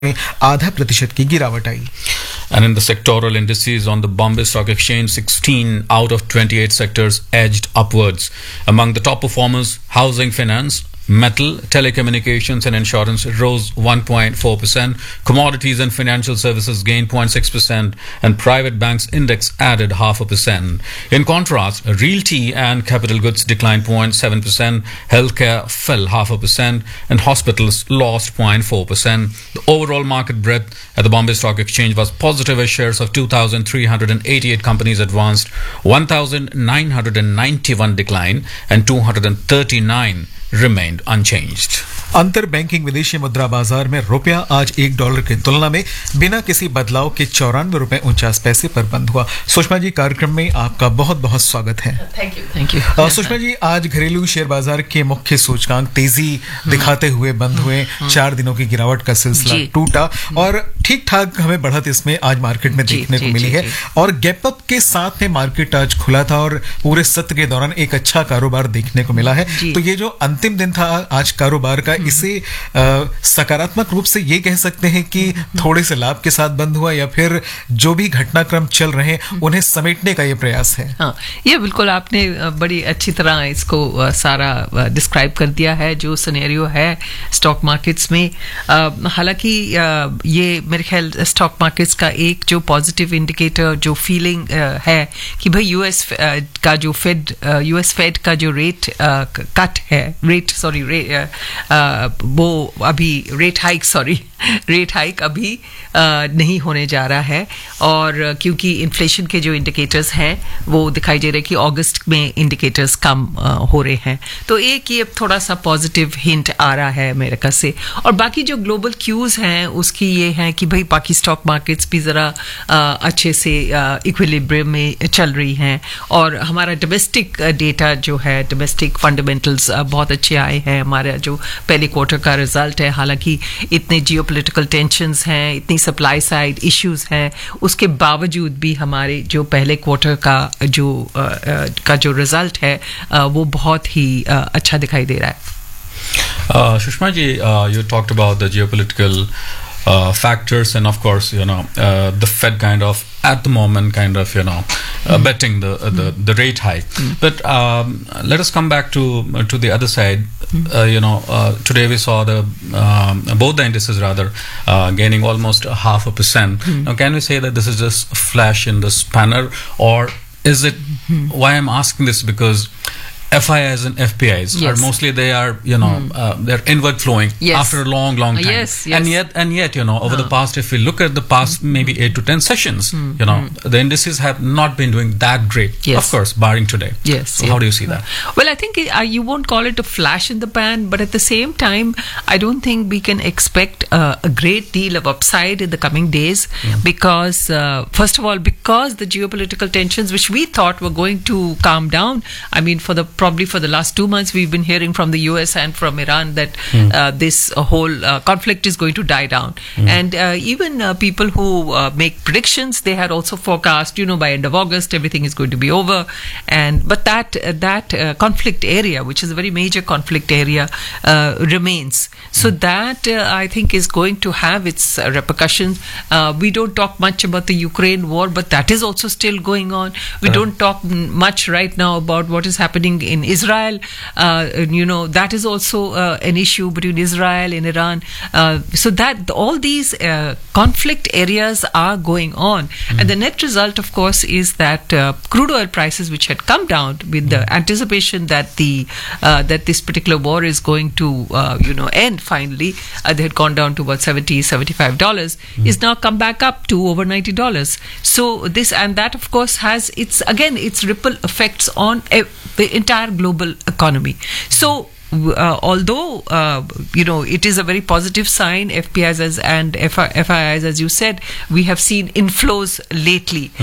%.5% की गिरावट आई। And in the sectoral indices on the Bombay Stock Exchange, 16 out of 28 sectors edged upwards. Among the top performers, housing finance, metal, telecommunications and insurance rose 1.4%. Commodities and financial services gained 0.6%, and private banks index added 0.5%. In contrast, realty and capital goods declined 0.7%, healthcare fell 0.5%, and hospitals lost 0.4%. The overall market breadth at the Bombay Stock Exchange was positive as shares of 2,388 companies advanced, 1,991 declined, and 239 remained unchanged. अंतर banking विदेशी मुद्रा बाजार में रुपया आज $1 की तुलना में बिना किसी बदलाव के ₹94.49 पर बंद हुआ। सुषमा जी, कार्यक्रम में आपका बहुत बहुत स्वागत है। Thank you. सुषमा जी, आज घरेलू शेयर बाजार के मुख्य सूचकांक तेजी दिखाते हुए बंद हुए। 4 दिनों की गिरावट का सिलसिला टूटा और ठीक ठाक हमें बढ़त इसमें आज मार्केट में देखने को मिली है और गैप अप के साथ में मार्केट आज खुला था और पूरे सत्र के दौरान एक अच्छा कारोबार देखने को मिला है। तो ये जो अंतिम दिन था आज कारोबार का, इसे सकारात्मक रूप से ये कह सकते हैं कि थोड़े से लाभ के साथ बंद हुआ या फिर जो भी घटनाक्रम चल रहे हैं उन्हें समेटने का ये प्रयास है। हाँ, ये बिल्कुल आपने बड़ी अच्छी तरह इसको सारा डिस्क्राइब कर दिया है जो सिनेरियो है स्टॉक मार्केट्स में। हालांकि ये मेरे ख्याल स्टॉक मार्केट्स का एक जो पॉजिटिव इंडिकेटर जो फीलिंग है कि भाई यूएस फेड का जो रेट कट है, वो अभी रेट हाइक अभी नहीं होने जा रहा है और क्योंकि इन्फ्लेशन के जो इंडिकेटर्स हैं वो दिखाई दे रहे कि अगस्त में इंडिकेटर्स कम हो रहे हैं, तो एक ये थोड़ा सा पॉजिटिव हिंट आ रहा है अमेरिका से। और बाकी जो ग्लोबल क्यूज हैं उसकी ये है कि भाई बाकी स्टॉक मार्केट्स भी ज़रा अच्छे से इक्विलिब्रियम में चल रही हैं और हमारा डोमेस्टिक डेटा जो है, डोमेस्टिक फंडामेंटल्स बहुत अच्छे आए हैं। हमारा जो पहले क्वार्टर का रिजल्ट है, हालांकि इतने जियोपॉलिटिकल टेंशन्स हैं, इतनी सप्लाई साइड इश्यूज हैं, उसके बावजूद भी हमारे जो पहले क्वार्टर का जो रिजल्ट है वो बहुत ही अच्छा दिखाई दे रहा है। Sushma ji, you talked about the geopolitical factors and of course the Fed kind of at the moment kind of betting the rate hike, but let us come back to the other side. Today we saw both the indices rather gaining almost 0.5%. Now can we say that this is just a flash in the spanner, or is it, why I'm asking this, because FIIs and FPIs are mostly they're inward flowing after a long time. And yet over the past, if we look at the past maybe 8 to 10 sessions, the indices have not been doing that great. Of course, barring today. So how do you see that? Well, I think you won't call it a flash in the pan, but at the same time, I don't think we can expect a great deal of upside in the coming days because, first of all, because the geopolitical tensions which we thought were going to calm down, I mean, probably for the last 2 months, we've been hearing from the US and from Iran that this whole conflict is going to die down. And even people who make predictions, they had also forecast, by end of August, everything is going to be over. But that conflict area, which is a very major conflict area, remains. So that, I think, is going to have its repercussions. We don't talk much about the Ukraine war, but that is also still going on. We don't talk much right now about what is happening in Israel. That is also an issue between Israel and Iran. So that all these conflict areas are going on. And the net result, of course, is that crude oil prices, which had come down with the anticipation that that this particular war is going to end finally, they had gone down to about $70-75, is now come back up to over $90. So this and that, of course, has its ripple effects on the entire global economy. So although it is a very positive sign, FPIs and FIIs, as you said, we have seen inflows lately,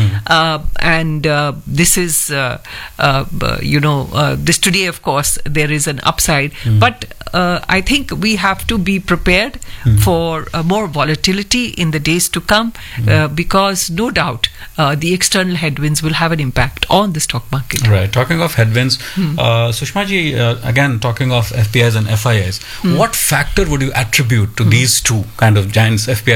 and this is this today, of course, there is an upside, but I think we have to be prepared for more volatility in the days to come, because no doubt the external headwinds will have an impact on the stock market. Right. Talking of headwinds, Sushma ji, again talking of FPIs and FIIs, what factor would you attribute to these two kind of giants, FPIs